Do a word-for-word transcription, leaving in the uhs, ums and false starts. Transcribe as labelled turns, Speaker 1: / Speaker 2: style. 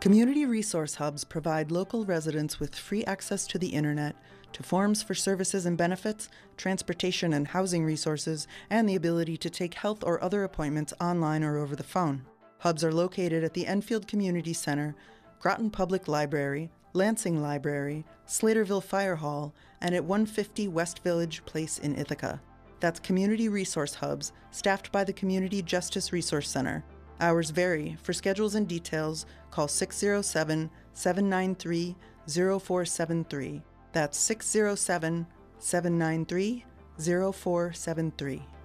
Speaker 1: Community resource hubs provide local residents with free access to the internet, to forms for services and benefits, transportation and housing resources, and the ability to take health or other appointments online or over the phone. Hubs are located at the Enfield Community Center, Groton Public Library, Lansing Library, Slaterville Fire Hall, and at one fifty West Village Place in Ithaca. That's community resource hubs, staffed by the Community Justice Resource Center. Hours vary. For schedules and details, call six oh seven, seven nine three, oh four seven three. That's six oh seven, seven nine three, oh four seven three.